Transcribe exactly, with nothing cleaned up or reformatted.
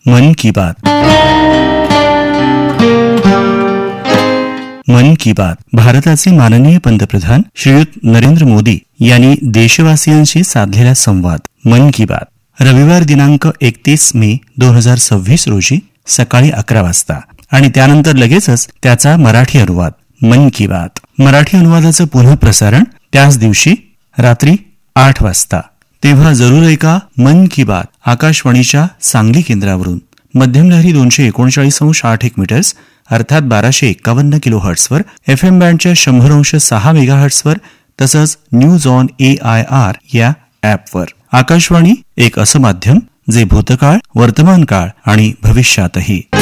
मन की बात. मन की बात भारताचे माननीय पंतप्रधान श्रीयुत नरेंद्र मोदी यांनी देशवासियांशी साधलेला संवाद. मन की बात रविवार दिनांक एकतीस मे दोन हजार सव्वीस रोजी सकाळी अकरा वाजता आणि त्यानंतर लगेचच त्याचा मराठी अनुवाद. मन की बात मराठी अनुवादाचं पुनः प्रसारण त्याच दिवशी रात्री आठ वाजता. तेव्हा जरूर ऐका मन की बात आकाशवाणीच्या सांगली केंद्रावरून. मध्यम लहरी दोनशे एकोणचाळीस अंश आठ एक मीटर्स अर्थात बाराशे एक्कावन्न किलो हर्ट्सवर, एफ एम बँडच्या शंभर अंश सहा मेगा हर्ट्सवर, तसंच news on A I R या ॲपवर. आकाशवाणी एक असं माध्यम जे भूतकाळ, वर्तमान काळ आणि भविष्यातही